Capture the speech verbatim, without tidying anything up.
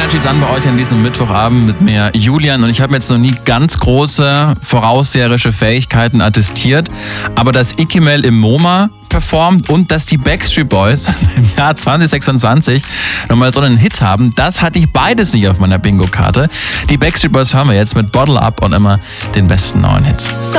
Energy Sun bei euch an diesem Mittwochabend mit mir, Julian. Und ich habe mir jetzt noch nie ganz große vorausseherische Fähigkeiten attestiert. Aber dass Ikimel im MoMA performt und dass die Backstreet Boys im Jahr zwanzig sechsundzwanzig nochmal so einen Hit haben, das hatte ich beides nicht auf meiner Bingo-Karte. Die Backstreet Boys hören wir jetzt mit Bottle Up und immer den besten neuen Hits.